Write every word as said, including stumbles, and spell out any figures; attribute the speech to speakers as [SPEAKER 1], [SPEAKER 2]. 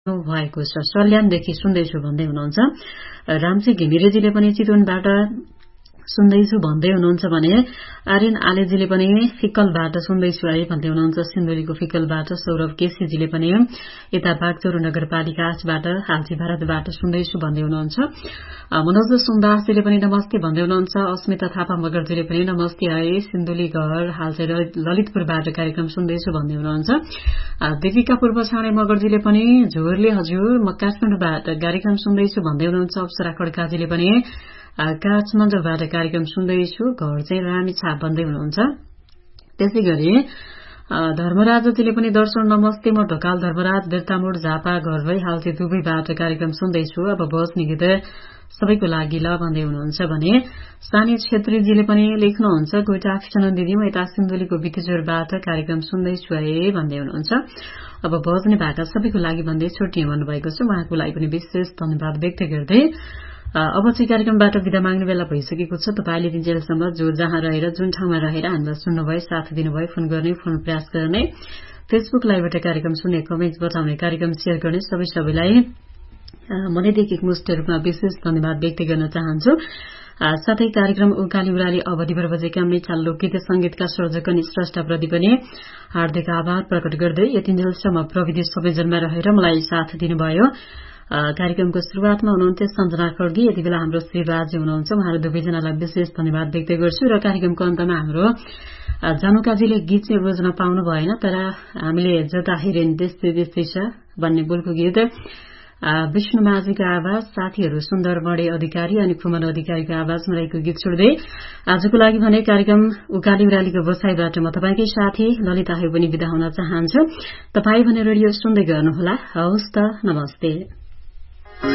[SPEAKER 1] भएको छ। सल्यानदेखि सुन्दैछु भन्दै हुनुहुन्छ। रामजी घिमिरेजीले पनि चितवनबाट सुन्दैछु भन्दै हुनुहुन्छ भने आर्यन आलेजीले पनि फिक्कलबाट सुन्दैछु है भन्दै हुनुहुन्छ। सिन्धुलीको फिक्कलबाट सौरभ केसीजीले पनि यता बागचौर नगरपालिका आठबाट हालजी भारतबाट सुन्दैछु भन्दै हुनुहुन्छ। मनोज सुन्दासजीले पनि नमस्ते भन्दै हुनुहुन्छ। अस्मिता थापा मगरजीले पनि नमस्ते है। सिन्धुली घर हाल चाहिँ ललितपुरबाट कार्यक्रम सुन्दैछु भन्दै हुनुहुन्छ। देविका पूर्व छाउने मगरजीले पनि झोरले हजुर म काठमाडौँबाट कार्यक्रम सुन्दैछु भन्दै हुनुहुन्छ। अप्सरा खड्काजीले पनि काठमाडौँबाट कार्यक्रम सुन्दैछु घर चाहिँ रामी छाप भन्दै हुनुहुन्छ। त्यसै गरी धर्मराजजीले पनि दर्शन नमस्ते म ढकाल धर्मराज बेर्तामोड झापा घर भई हाल चाहिँ दुबईबाट कार्यक्रम सुन्दैछु अब बस्ने गीत सबैको लागि ल भन्दै हुनुहुन्छ भने सानी छेत्रीजीले पनि लेख्नुहुन्छ गुड आफ्टरनुन दिदी म यता सिन्धुलीको बितेजोरबाट कार्यक्रम सुन्दैछु है भन्दै हुनुहुन्छ। अब बज्ने भाका सबैको लागि भन्दै छुट्टिए भन्नुभएको छ। उहाँको लागि पनि विशेष धन्यवाद व्यक्त गर्दै अब चाहिँ कार्यक्रमबाट विदा माग्ने बेला भइसकेको छ। तपाईँले दिनजेलसम्म जो जहाँ रहेर जुन ठाउँमा रहेर हामीलाई सुन्नुभयो साथ दिनुभयो फोन गर्ने फोन प्रयास गर्ने फेसबुक लाइभबाट कार्यक्रम सुन्ने कमेन्ट बताउने कार्यक्रम शेयर गर्ने सबै सबैलाई मनैदेखि एकमुष्ट रूपमा विशेष धन्यवाद व्यक्त गर्न चाहन्छु। साथै कार्यक्रम उकाली उराली अवधि बाह्र बजेका मिठा लोकगीत संगीतका सर्जक अनि स्रष्टाप्रति पनि हार्दिक आभार प्रकट गर्दै यतिन्जेलसम्म प्रविधि संयोजनमा रहेर मलाई साथ दिनुभयो। कार्यक्रमको शुरूआतमा हुनुहुन्थ्यो सञ्जना खड्गी यति बेला हाम्रो श्रीराजी हुनुहुन्छ। उहाँहरू दुवैजनालाई विशेष धन्यवाद व्यक्त गर्छु र कार्यक्रमको अन्तमा हाम्रो जानुकाजीले गीत चाहिँ रोज्न पाउनु भएन तर हामीले जता हेरेन त्यस्तै त्यस्तै छ भन्ने बोलको गीत विष्णु माझीको आवाज साथीहरू सुन्दर बडे अधिकारी अनि खुमन अधिकारीको आवाजमा रहेको गीत छोड्दै आजको लागि भने कार्यक्रम उकाली उरालीको बसाईबाट म तपाईँकै साथी ललिता आयो पनि विदा हुन चाहन्छु। तपाईँ भने रेडियो सुन्दै गर्नुहोला। हवस् त नमस्ते।